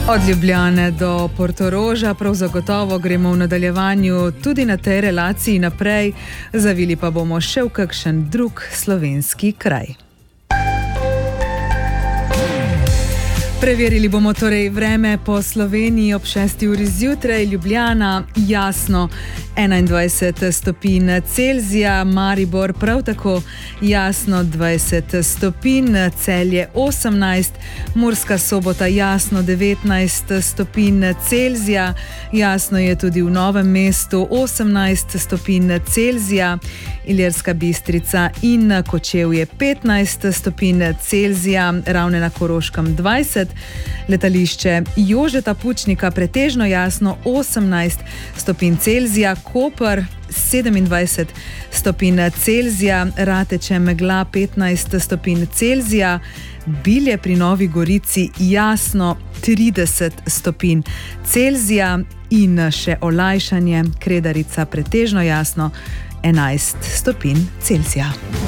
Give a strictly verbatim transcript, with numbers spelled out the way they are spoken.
Od Ljubljane do Portoroža prav zagotovo gremo v nadaljevanju tudi na tej relaciji naprej, zavili pa bomo še v kakšen drug slovenski kraj. Preverili bomo torej vreme po Sloveniji ob šesti uri zjutraj. Ljubljana jasno enaindvajset stopinj Celzija, Maribor prav tako jasno dvajset stopinj, Celje osemnajst, Murska Sobota jasno devetnajst stopinj Celzija, jasno je tudi v Novem mestu osemnajst stopinj Celzija, Ilirska Bistrica in Kočevje petnajst stopinj Celzija, Ravne na Koroškem dvajset, letališče Jožeta Pučnika pretežno jasno osemnajst stopinj Celzija, Koper sedemindvajset stopinj Celzija, Rateče megla petnajst stopinj Celzija, Bilje pri Novi Gorici jasno trideset stopinj Celzija in še olajšanje, Kredarica pretežno jasno enajst stopinj Celzija.